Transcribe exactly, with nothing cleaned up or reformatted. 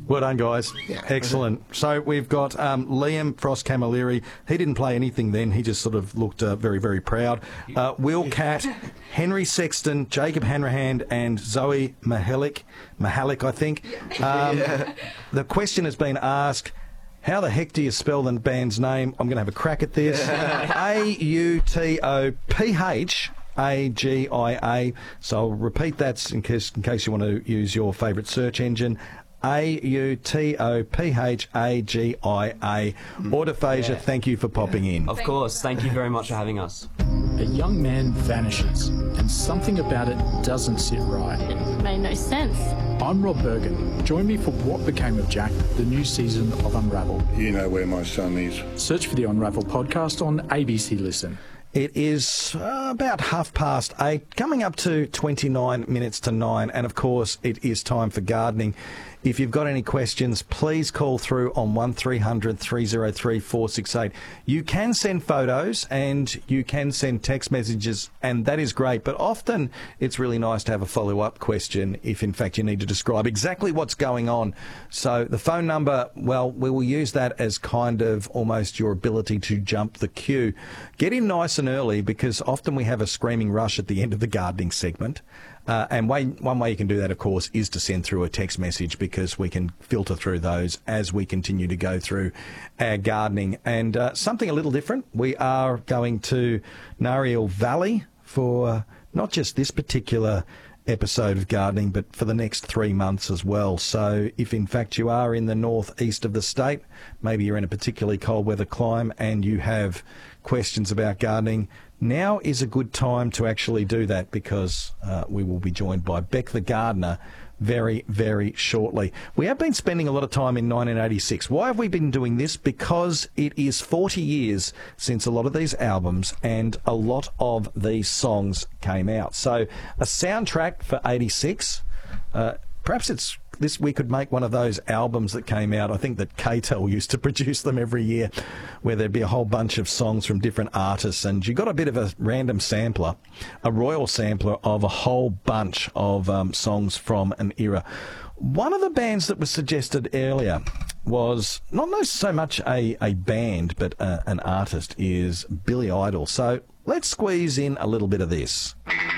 Well done, guys. Yeah. Excellent. So we've got um, Liam Frost Camilleri. He didn't play anything then. He just sort of looked uh, very, very proud. Uh, Will Catt, Henry Sexton, Jacob Hanrahan, and Zoe Mahalik. Mahalik, I think. Um, Yeah. The question has been asked, how the heck do you spell the band's name? I'm going to have a crack at this. A U T O P H A G I A. So I'll repeat that in case, in case you want to use your favourite search engine. A U T O P H A G I A. Autophagia, Yeah. thank you for popping in. Of course. Thank you very much for having us. A young man vanishes, and something about it doesn't sit right. It made no sense. I'm Rob Bergen. Join me for What Became of Jack, the new season of Unravel. You know where my son is. Search for the Unravel podcast on A B C Listen. It is uh, about half past eight, coming up to twenty-nine minutes to nine, and of course it is time for gardening. If you've got any questions, please call through on one three hundred three oh three four six eight. You can send photos and you can send text messages, and that is great, but often it's really nice to have a follow-up question if in fact you need to describe exactly what's going on. So the phone number, well, we will use that as kind of almost your ability to jump the queue. Get in nice and early, because often we have a screaming rush at the end of the gardening segment. Uh, and way, one way you can do that, of course, is to send through a text message, because we can filter through those as we continue to go through our gardening. And uh, something a little different, we are going to Nariel Valley for uh, not just this particular episode of gardening, but for the next three months as well. So if in fact you are in the northeast of the state, maybe you're in a particularly cold weather climate and you have questions about gardening, now is a good time to actually do that, because uh, we will be joined by Beck the Gardener very, very shortly. We have been spending a lot of time in nineteen eighty-six. Why have we been doing this? Because it is forty years since a lot of these albums and a lot of these songs came out. So a soundtrack for eighty-six, uh, perhaps it's this. We could make one of those albums that came out. I think that K T E L used to produce them every year, where there'd be a whole bunch of songs from different artists, and you got a bit of a random sampler, a royal sampler of a whole bunch of um, songs from an era. One of the bands that was suggested earlier was not so much a, a band, but uh, an artist, is Billy Idol. So let's squeeze in a little bit of this.